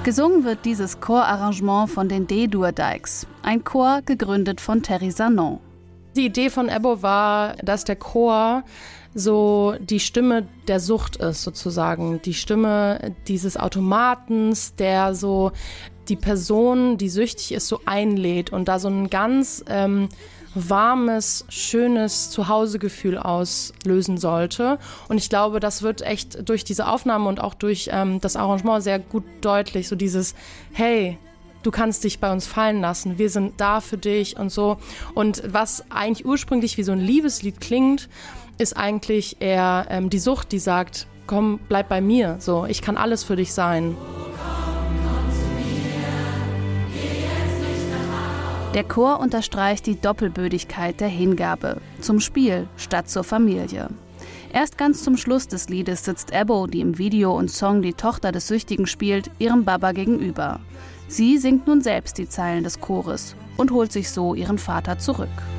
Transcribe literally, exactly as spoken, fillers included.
Gesungen wird dieses Chorarrangement von den D-Dur Dykes, ein Chor gegründet von Terry Sanon. Die Idee von Ebbo war, dass der Chor so die Stimme der Sucht ist, sozusagen. Die Stimme dieses Automatens, der so die Person, die süchtig ist, so einlädt und da so ein ganz ähm, warmes, schönes Zuhausegefühl auslösen sollte. Und ich glaube, das wird echt durch diese Aufnahme und auch durch ähm, das Arrangement sehr gut deutlich. So dieses, hey, du kannst dich bei uns fallen lassen, wir sind da für dich und so. Und was eigentlich ursprünglich wie so ein Liebeslied klingt, ist eigentlich eher ähm, die Sucht, die sagt, komm, bleib bei mir, so, ich kann alles für dich sein. Der Chor unterstreicht die Doppelbödigkeit der Hingabe, zum Spiel statt zur Familie. Erst ganz zum Schluss des Liedes sitzt Ebbo, die im Video und Song die Tochter des Süchtigen spielt, ihrem Baba gegenüber. Sie singt nun selbst die Zeilen des Chores und holt sich so ihren Vater zurück.